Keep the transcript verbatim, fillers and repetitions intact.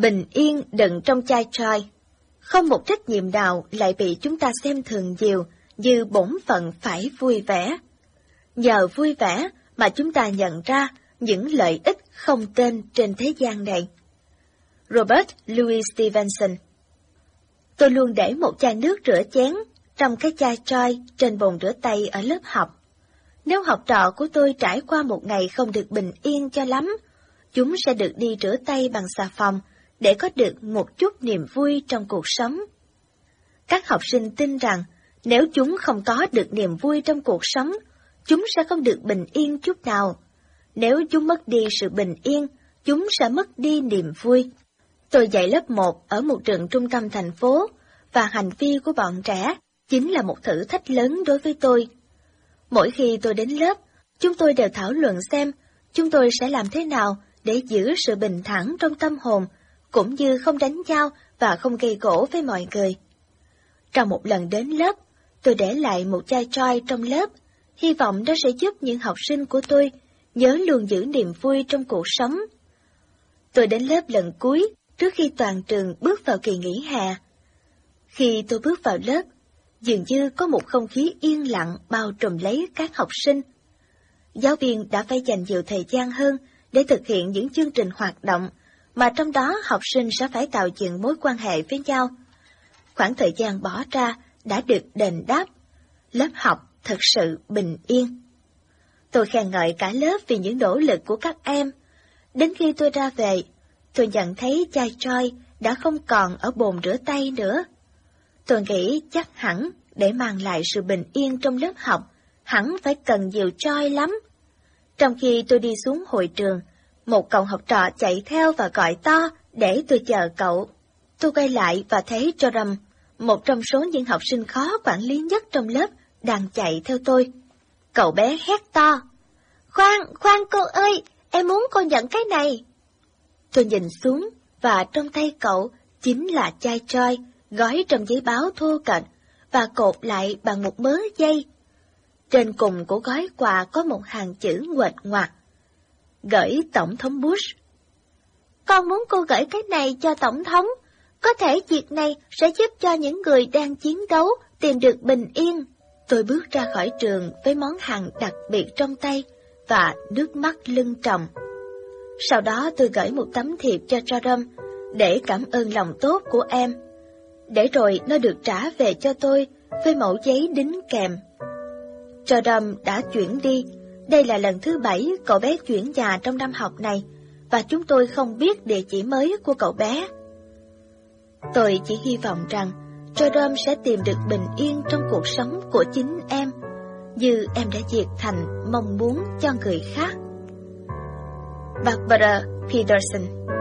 Bình yên đựng trong chai trai. Không một trách nhiệm nào lại bị chúng ta xem thường nhiều như bổn phận phải vui vẻ. Nhờ vui vẻ mà chúng ta nhận ra những lợi ích không tên trên thế gian này. Robert Louis Stevenson. Tôi luôn để một chai nước rửa chén trong cái chai trai trên bồn rửa tay ở lớp học. Nếu học trò của tôi trải qua một ngày không được bình yên cho lắm, chúng sẽ được đi rửa tay bằng xà phòng để có được một chút niềm vui trong cuộc sống. Các học sinh tin rằng nếu chúng không có được niềm vui trong cuộc sống, chúng sẽ không được bình yên chút nào. Nếu chúng mất đi sự bình yên, chúng sẽ mất đi niềm vui. Tôi dạy lớp một ở một trường trung tâm thành phố, và hành vi của bọn trẻ chính là một thử thách lớn đối với tôi. Mỗi khi tôi đến lớp, chúng tôi đều thảo luận xem chúng tôi sẽ làm thế nào để giữ sự bình thản trong tâm hồn, cũng như không đánh nhau và không gây gổ với mọi người. Trong một lần đến lớp, tôi để lại một chai trai trong lớp, hy vọng nó sẽ giúp những học sinh của tôi nhớ luôn giữ niềm vui trong cuộc sống. Tôi đến lớp lần cuối trước khi toàn trường bước vào kỳ nghỉ hè. Khi tôi bước vào lớp, dường như có một không khí yên lặng bao trùm lấy các học sinh. Giáo viên đã phải dành nhiều thời gian hơn để thực hiện những chương trình hoạt động, mà trong đó học sinh sẽ phải tạo dựng mối quan hệ với nhau. Khoảng thời gian bỏ ra đã được đền đáp. Lớp học thật sự bình yên. Tôi khen ngợi cả lớp vì những nỗ lực của các em. Đến khi tôi ra về, tôi nhận thấy chai trai đã không còn ở bồn rửa tay nữa. Tôi nghĩ chắc hẳn để mang lại sự bình yên trong lớp học, hẳn phải cần nhiều trai lắm. Trong khi tôi đi xuống hội trường, một cậu học trò chạy theo và gọi to để tôi chờ cậu. Tôi quay lại và thấy Joram, một trong số những học sinh khó quản lý nhất trong lớp, đang chạy theo tôi. Cậu bé hét to: "Khoan, khoan cô ơi, em muốn cô nhận cái này." Tôi nhìn xuống, và trong tay cậu chính là chai trai gói trong giấy báo thô kệch và cột lại bằng một mớ dây. Trên cùng của gói quà có một hàng chữ nguệch ngoạc: "Gửi Tổng thống Bush." "Con muốn cô gửi cái này cho Tổng thống. Có thể việc này sẽ giúp cho những người đang chiến đấu tìm được bình yên." Tôi bước ra khỏi trường với món hàng đặc biệt trong tay và nước mắt lưng tròng. Sau đó tôi gửi một tấm thiệp cho Joram để cảm ơn lòng tốt của em. Để rồi nó được trả về cho tôi với mẩu giấy đính kèm. Joram đã chuyển đi. Đây là lần thứ bảy cậu bé chuyển nhà trong năm học này, và chúng tôi không biết địa chỉ mới của cậu bé. Tôi chỉ hy vọng rằng Joram sẽ tìm được bình yên trong cuộc sống của chính em, như em đã diệt thành mong muốn cho người khác. Barbara Peterson.